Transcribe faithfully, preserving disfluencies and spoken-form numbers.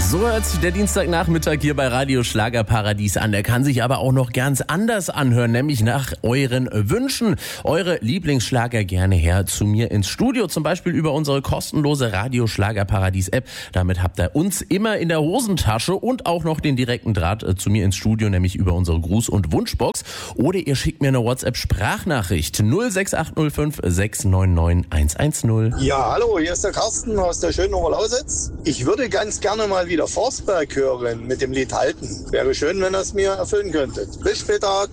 So hört sich der Dienstagnachmittag hier bei Radio Schlagerparadies an. Der kann sich aber auch noch ganz anders anhören, nämlich nach euren Wünschen. Eure Lieblingsschlager gerne her zu mir ins Studio, zum Beispiel über unsere kostenlose Radio Schlagerparadies App. Damit habt ihr uns immer in der Hosentasche und auch noch den direkten Draht äh, zu mir ins Studio, nämlich über unsere Gruß- und Wunschbox. Oder ihr schickt mir eine WhatsApp-Sprachnachricht null sechs acht null fünf sechs neun neun eins eins null. Ja, hallo, hier ist der Carsten aus der schönen Oberlausitz. Ich würde ganz gerne mal wieder Forsberg hören mit dem Lied Halten. Wäre schön, wenn ihr es mir erfüllen könntet. Bis später.